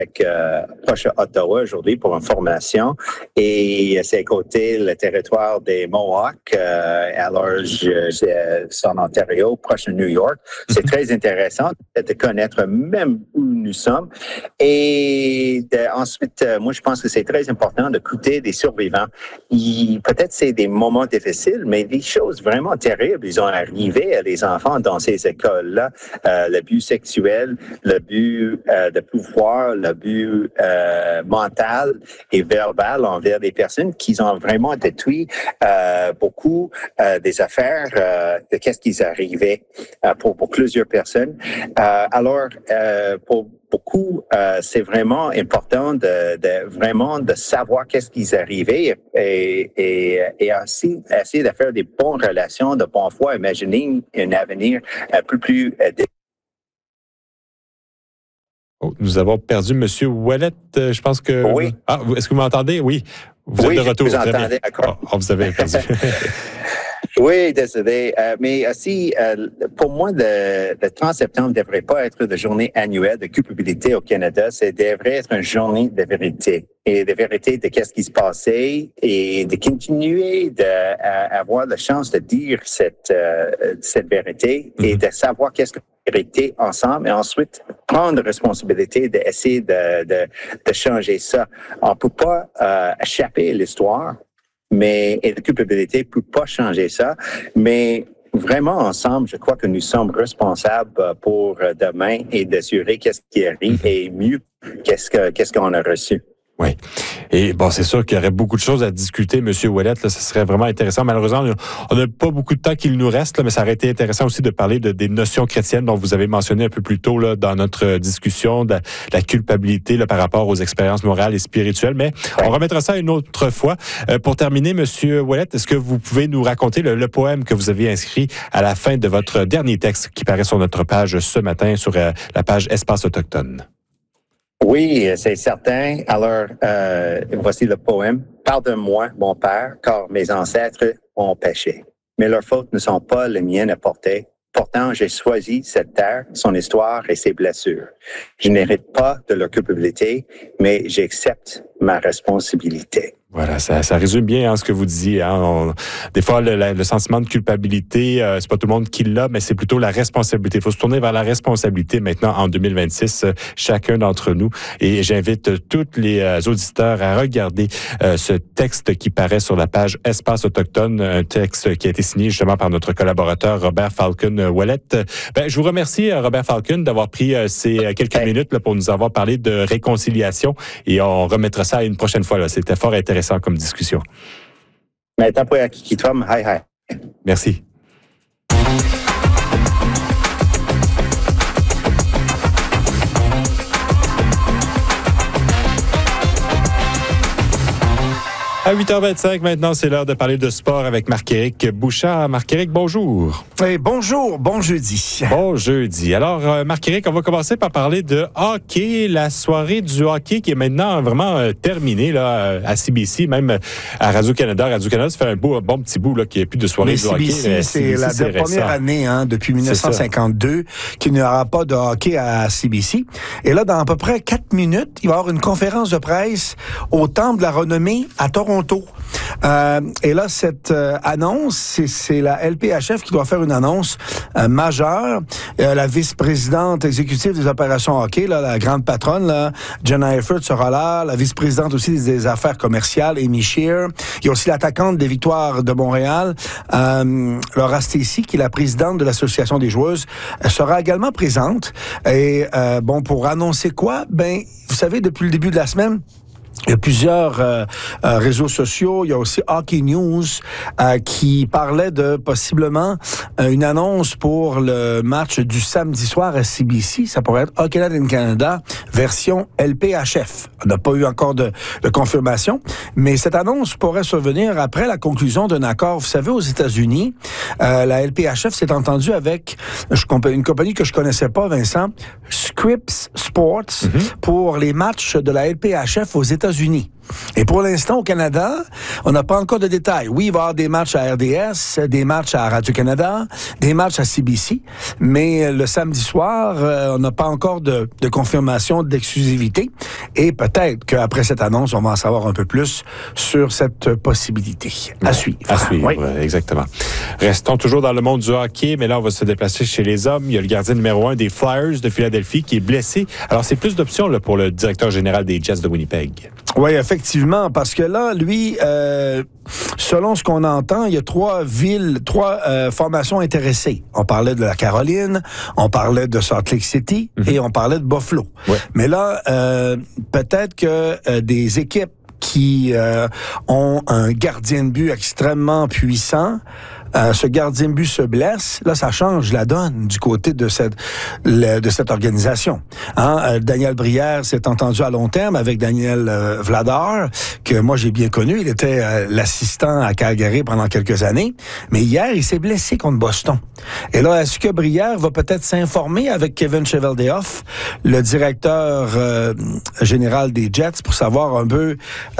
proche d'Ottawa aujourd'hui pour une formation et c'est à côté le territoire des Mohawks. Alors, je suis en Ontario, proche de New York. C'est très intéressant de connaître même où nous sommes. Et ensuite, moi, je pense que c'est très important d'écouter des survivants. Peut-être c'est des moments difficiles, mais des choses vraiment terribles. Ils ont arrivé à les enfants dans ces écoles-là. L'abus sexuel, l'abus de pouvoir, l'abus mental et verbal envers des personnes qui ont vraiment détruit beaucoup des affaires de qu'est-ce qui arrivait pour plusieurs personnes. Alors, pour beaucoup, c'est vraiment important de savoir qu'est-ce qui arrivait et aussi essayer de faire des bonnes relations, de bonne foi, imaginer un avenir plus nous avons perdu M. Ouellet. Je pense que... Oui. Ah, est-ce que vous m'entendez? Oui. Vous êtes de retour. Oui, je vous entendais. D'accord. Vous avez perdu. Oui, désolé. Mais aussi, pour moi, le 30 septembre ne devrait pas être la journée annuelle de culpabilité au Canada. Ça devrait être une journée de vérité. Et de vérité de qu'est-ce qui se passait et de continuer d'avoir la chance de dire cette vérité et de savoir qu'est-ce que vérité ensemble et ensuite prendre la responsabilité d'essayer de changer ça. On ne peut pas échapper à l'histoire. Mais et la culpabilité ne peut pas changer ça. Mais vraiment, ensemble, je crois que nous sommes responsables pour demain et d'assurer qu'est-ce qui arrive et mieux qu'est-ce qu'on a reçu. Oui. Et bon, c'est sûr qu'il y aurait beaucoup de choses à discuter, M. Ouellet. Là, ça serait vraiment intéressant. Malheureusement, on n'a pas beaucoup de temps qu'il nous reste, là, mais ça aurait été intéressant aussi de parler des notions chrétiennes dont vous avez mentionné un peu plus tôt là, dans notre discussion, de la culpabilité là, par rapport aux expériences morales et spirituelles. Mais on remettra ça une autre fois. Pour terminer, M. Ouellet, est-ce que vous pouvez nous raconter le poème que vous avez inscrit à la fin de votre dernier texte qui paraît sur notre page ce matin, sur la page Espace autochtone? Oui, c'est certain. Alors, voici le poème. « Pardonne-moi, mon Père, car mes ancêtres ont péché. Mais leurs fautes ne sont pas les miennes à porter. Pourtant, j'ai choisi cette terre, son histoire et ses blessures. Je n'hérite pas de leur culpabilité, mais j'accepte ma responsabilité. » Voilà, ça résume bien ce que vous disiez. Des fois, le sentiment de culpabilité, c'est pas tout le monde qui l'a, mais c'est plutôt la responsabilité. Il faut se tourner vers la responsabilité maintenant en 2026, chacun d'entre nous. Et j'invite tous les auditeurs à regarder ce texte qui paraît sur la page Espace autochtone, un texte qui a été signé justement par notre collaborateur Robert Falcon-Ouellet. Je vous remercie, Robert Falcon, d'avoir pris ces quelques minutes là, pour nous avoir parlé de réconciliation et on remettra ça une prochaine fois. Là. C'était fort intéressant comme discussion. Merci. À 8h25, maintenant, c'est l'heure de parler de sport avec Marc-Éric Bouchard. Marc-Éric, bonjour. Oui, bonjour, bon jeudi. Bon jeudi. Alors, Marc-Éric, on va commencer par parler de hockey, la soirée du hockey qui est maintenant vraiment terminée là, à CBC, même à Radio-Canada. Radio-Canada, ça fait un bon petit bout là, qu'il n'y a plus de soirée du hockey. Mais c'est la première année depuis 1952 qu'il n'y aura pas de hockey à CBC. Et là, dans à peu près 4 minutes, il va y avoir une conférence de presse au Temple de la Renommée à Toronto. Et là, cette annonce, c'est la LPHF qui doit faire une annonce majeure. La vice-présidente exécutive des opérations hockey, là, la grande patronne, là, Jenna Eifert sera là. La vice-présidente aussi des affaires commerciales, Amy Shear. Il y a aussi l'attaquante des Victoires de Montréal, Laura Stacey, qui est la présidente de l'Association des joueuses. Elle sera également présente. Et pour annoncer quoi? Vous savez, depuis le début de la semaine, il y a plusieurs réseaux sociaux. Il y a aussi Hockey News qui parlait de possiblement une annonce pour le match du samedi soir à CBC. Ça pourrait être Hockey Night in Canada version LPHF. On n'a pas eu encore de confirmation, mais cette annonce pourrait survenir après la conclusion d'un accord. Vous savez, aux États-Unis, la LPHF s'est entendue avec une compagnie que je connaissais pas, Vincent, Scripps Sports, pour les matchs de la LPHF aux États-Unis. États-Unis. Et pour l'instant, au Canada, on n'a pas encore de détails. Oui, il va y avoir des matchs à RDS, des matchs à Radio-Canada, des matchs à CBC, mais le samedi soir, on n'a pas encore de confirmation d'exclusivité. Et peut-être qu'après cette annonce, on va en savoir un peu plus sur cette possibilité. À suivre. À suivre, oui. Exactement. Restons toujours dans le monde du hockey, mais là, on va se déplacer chez les hommes. Il y a le gardien numéro 1 des Flyers de Philadelphie qui est blessé. Alors, c'est plus d'options là, pour le directeur général des Jets de Winnipeg. Oui, effectivement, parce que là, lui, selon ce qu'on entend, il y a trois formations intéressées. On parlait de la Caroline, on parlait de Salt Lake City et on parlait de Buffalo. Ouais. Mais là, peut-être que des équipes qui ont un gardien de but extrêmement puissant, ce gardien de but se blesse, là, ça change la donne du côté de cette organisation. Daniel Brière s'est entendu à long terme avec Daniel Vladar, que moi j'ai bien connu. Il était l'assistant à Calgary pendant quelques années. Mais hier, il s'est blessé contre Boston. Et là, est-ce que Brière va peut-être s'informer avec Kevin Cheveldayoff, le directeur général des Jets, pour savoir un peu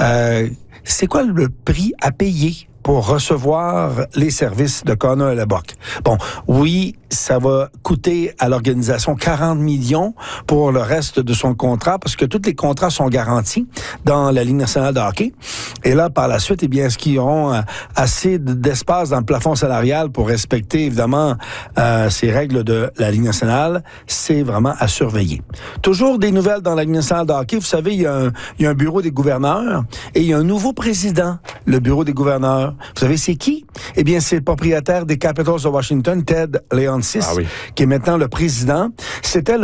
c'est quoi le prix à payer pour recevoir les services de Connor Hellebuyck. Bon, oui, ça va coûter à l'organisation 40 millions pour le reste de son contrat, parce que tous les contrats sont garantis dans la Ligue nationale de hockey. Et là, par la suite, eh bien, est-ce qu'ils auront assez d'espace dans le plafond salarial pour respecter, évidemment, ces règles de la Ligue nationale? C'est vraiment à surveiller. Toujours des nouvelles dans la Ligue nationale de hockey. Vous savez, il y a un bureau des gouverneurs et il y a un nouveau président, le bureau des gouverneurs. Vous savez, c'est qui? Eh bien, c'est le propriétaire des Capitals de Washington, Ted Leonsis, qui est maintenant le président. C'était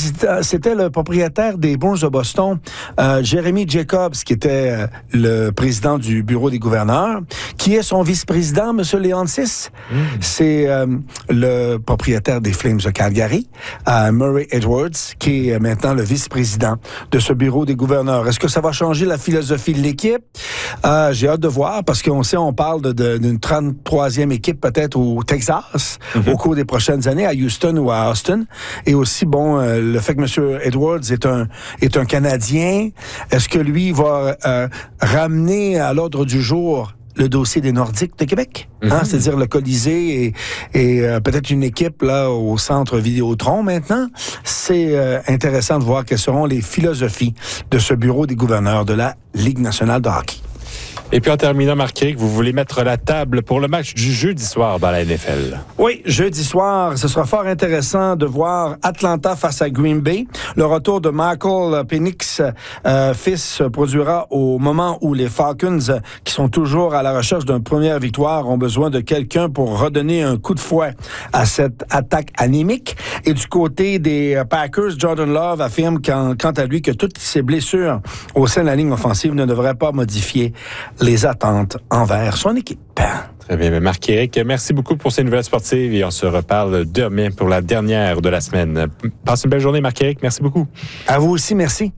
le propriétaire des Bruins de Boston, Jeremy Jacobs, qui était le président du bureau des gouverneurs. Qui est son vice-président, M. Leonsis? C'est le propriétaire des Flames de Calgary, Murray Edwards, qui est maintenant le vice-président de ce bureau des gouverneurs. Est-ce que ça va changer la philosophie de l'équipe? J'ai hâte de voir, parce qu'on sait, on parle d'une 33e équipe peut-être au Texas au cours des prochaines années, à Houston ou à Austin. Et aussi, bon, le fait que M. Edwards est un Canadien, est-ce que lui va ramener à l'ordre du jour le dossier des Nordiques de Québec? C'est-à-dire le Colisée et peut-être une équipe là au centre Vidéotron maintenant. C'est intéressant de voir quelles seront les philosophies de ce bureau des gouverneurs de la Ligue nationale de hockey. Et puis en terminant, Marc-Éric, vous voulez mettre la table pour le match du jeudi soir dans la NFL. Oui, jeudi soir, ce sera fort intéressant de voir Atlanta face à Green Bay. Le retour de Michael Penix, fils, se produira au moment où les Falcons, qui sont toujours à la recherche d'une première victoire, ont besoin de quelqu'un pour redonner un coup de fouet à cette attaque anémique. Et du côté des Packers, Jordan Love affirme quant à lui que toutes ces blessures au sein de la ligne offensive ne devraient pas modifier les attentes envers son équipe. Très bien. Marc-Éric, merci beaucoup pour ces nouvelles sportives et on se reparle demain pour la dernière de la semaine. Passe une belle journée, Marc-Éric. Merci beaucoup. À vous aussi, merci.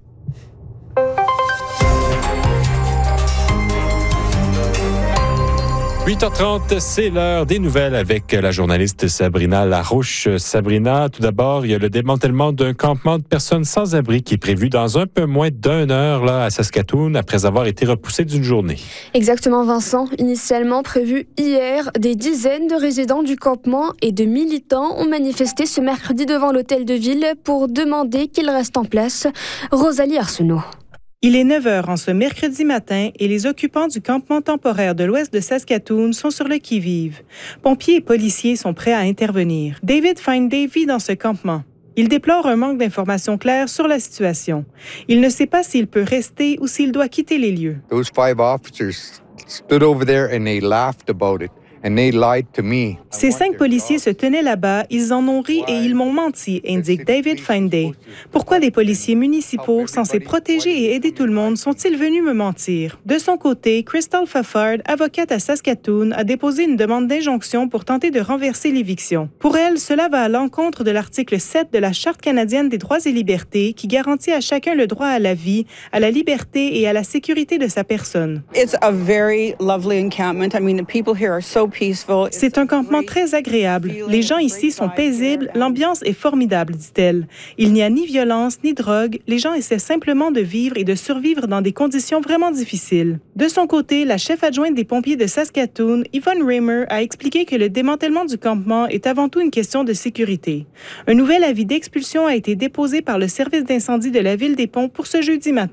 8h30, c'est l'heure des nouvelles avec la journaliste Sabrina Larouche. Sabrina, tout d'abord, il y a le démantèlement d'un campement de personnes sans abri qui est prévu dans un peu moins d'1 heure là, à Saskatoon après avoir été repoussé d'une journée. Exactement, Vincent. Initialement prévu hier, des dizaines de résidents du campement et de militants ont manifesté ce mercredi devant l'hôtel de ville pour demander qu'il reste en place. Rosalie Arsenault. Il est 9h en ce mercredi matin et les occupants du campement temporaire de l'ouest de Saskatoon sont sur le qui-vive. Pompiers et policiers sont prêts à intervenir. David Finday vit dans ce campement. Il déplore un manque d'informations claires sur la situation. Il ne sait pas s'il peut rester ou s'il doit quitter les lieux. Those 5 officers stood over there and they laughed about it. And they lied to me. Ces 5 policiers se tenaient là-bas, ils en ont ri et ils m'ont menti, indique David Finday. Pourquoi des policiers municipaux censés protéger et aider tout le monde sont-ils venus me mentir? De son côté, Crystal Fafard, avocate à Saskatoon, a déposé une demande d'injonction pour tenter de renverser l'éviction. Pour elle, cela va à l'encontre de l'article 7 de la Charte canadienne des droits et libertés qui garantit à chacun le droit à la vie, à la liberté et à la sécurité de sa personne. It's a very lovely encampment. I mean, the people here are so C'est un campement très agréable. Les gens ici sont paisibles, l'ambiance est formidable, dit-elle. Il n'y a ni violence ni drogue. Les gens essaient simplement de vivre et de survivre dans des conditions vraiment difficiles. De son côté, la chef adjointe des pompiers de Saskatoon, Yvonne Raymer, a expliqué que le démantèlement du campement est avant tout une question de sécurité. Un nouvel avis d'expulsion a été déposé par le service d'incendie de la Ville des Ponts pour ce jeudi matin.